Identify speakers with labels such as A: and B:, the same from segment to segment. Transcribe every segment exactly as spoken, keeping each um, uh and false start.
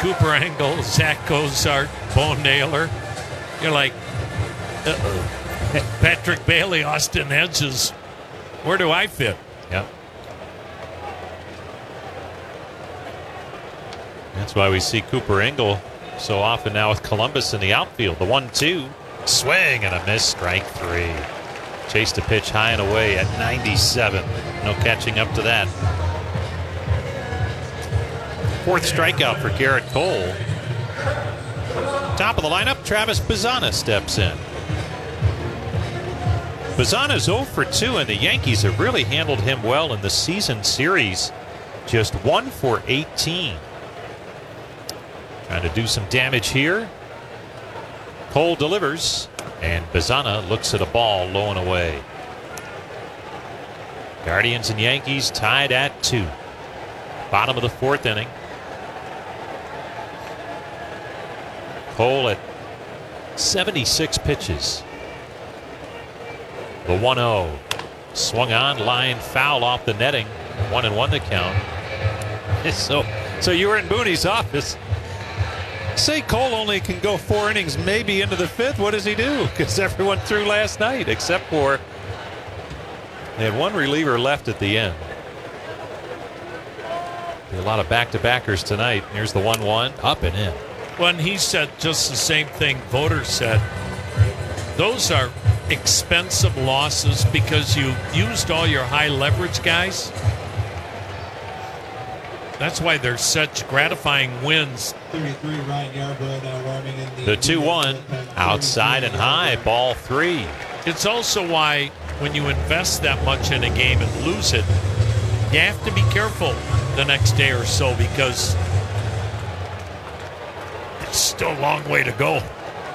A: Cooper Engel, Zach Cozart, Bo Naylor. You're like, uh-oh. Patrick Bailey, Austin Hedges. Where do I fit?
B: Yep. That's why we see Cooper Engel so often now with Columbus in the outfield. The one two. Swing and a miss, strike three. Chased a pitch high and away at ninety-seven. No catching up to that. Fourth strikeout for Garrett Cole. Top of the lineup, Travis Bazzana steps in. Bazzana's oh for two, and the Yankees have really handled him well in the season series. Just one for eighteen. Trying to do some damage here. Cole delivers, and Bazzana looks at a ball low and away. Guardians and Yankees tied at two. Bottom of the fourth inning. Cole at seventy-six pitches. The one oh. Swung on, line foul off the netting. One and one to count. So, so you were in Booney's office. Say Cole only can go four innings, maybe into the fifth. What does he do? Because everyone threw last night, except for they had one reliever left at the end. A lot of back-to-backers tonight. Here's the one one, up and in.
A: When he said just the same thing Voter said, those are expensive losses because you used all your high leverage guys. That's why they're such gratifying wins.
C: thirty-three, Ryan Yarbrough now warming in the
B: The two one, outside and high, ball three.
A: It's also why when you invest that much in a game and lose it, you have to be careful the next day or so because it's still a long way to go.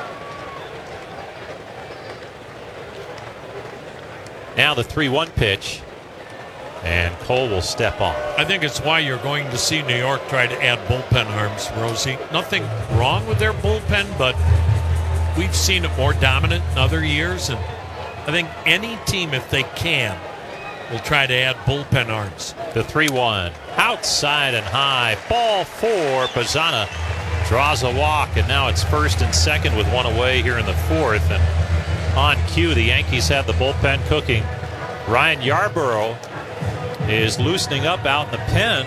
B: Now the three one pitch, and Cole will step on.
A: I think it's why you're going to see New York try to add bullpen arms, Rosie. Nothing wrong with their bullpen, but we've seen it more dominant in other years, and I think any team, if they can, will try to add bullpen arms.
B: The three one, outside and high, ball four. Bazzana draws a walk, and now it's first and second with one away here in the fourth. And on cue, the Yankees have the bullpen cooking. Ryan Yarbrough is loosening up out in the pen,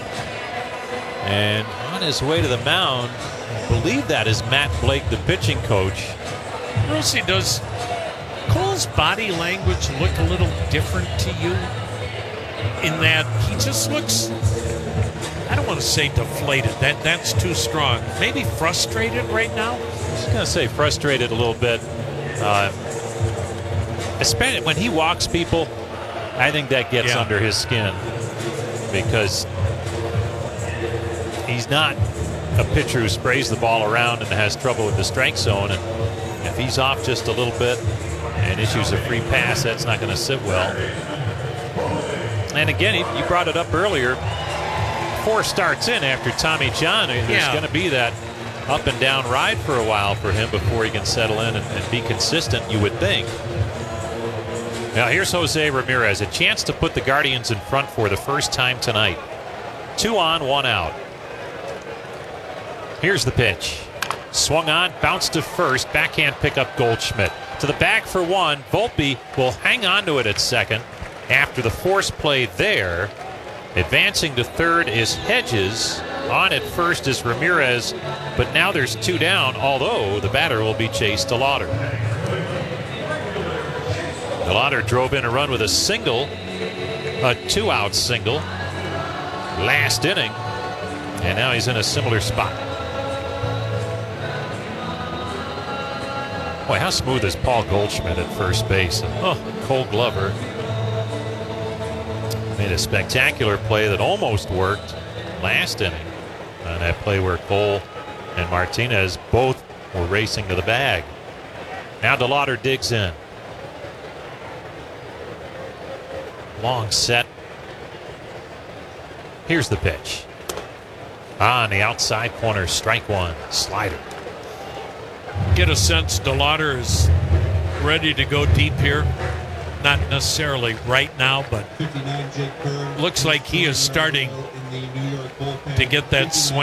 B: and on his way to the mound, I believe that is Matt Blake, the pitching coach.
A: Rosie, does Cole's body language look a little different to you in that he just looks, I don't want to say deflated, that that's too strong, maybe frustrated right now?
B: I was going to say frustrated a little bit. Uh, especially when he walks people, I think that gets
A: yeah.
B: under his skin because he's not a pitcher who sprays the ball around and has trouble with the strike zone. And if he's off just a little bit and issues a free pass, that's not going to sit well. And again, you brought it up earlier. Four starts in after Tommy John. There's
A: yeah.
B: going to be that up and down ride for a while for him before he can settle in and, and be consistent, you would think. Now here's Jose Ramirez, a chance to put the Guardians in front for the first time tonight. Two on, one out. Here's the pitch. Swung on, bounced to first, backhand pickup Goldschmidt. To the bag for one, Volpe will hang on to it at second after the force play there. Advancing to third is Hedges. On at first is Ramirez, but now there's two down, although the batter will be Chase DeLauder. DeLauder drove in a run with a single, a two-out single, last inning, and now he's in a similar spot. Boy, how smooth is Paul Goldschmidt at first base? And, oh, Cole Glover made a spectacular play that almost worked last inning. On that play where Cole and Martinez both were racing to the bag. Now DeLauder digs in. Long set. Here's the pitch. On the outside corner, strike one, slider.
A: Get a sense DeLauder is ready to go deep here. Not necessarily right now, but looks like he is starting to get that swing.